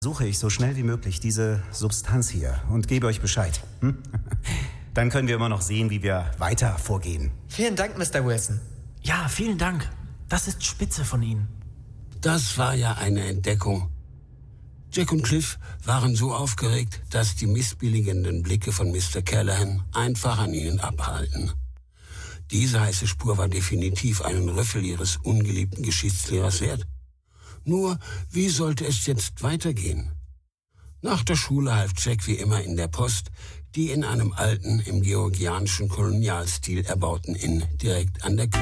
Suche ich so schnell wie möglich diese Substanz hier und gebe euch Bescheid. Dann können wir immer noch sehen, wie wir weiter vorgehen. Vielen Dank, Mr. Wilson. Ja, vielen Dank. Das ist spitze von Ihnen. Das war ja eine Entdeckung. Jack und Cliff waren so aufgeregt, dass die missbilligenden Blicke von Mr. Callahan einfach an ihnen abhalten. Diese heiße Spur war definitiv einen Rüffel ihres ungeliebten Geschichtslehrers wert. Nur, wie sollte es jetzt weitergehen? Nach der Schule half Jack wie immer in der Post, die in einem alten, im georgianischen Kolonialstil erbauten Inn direkt an der Küste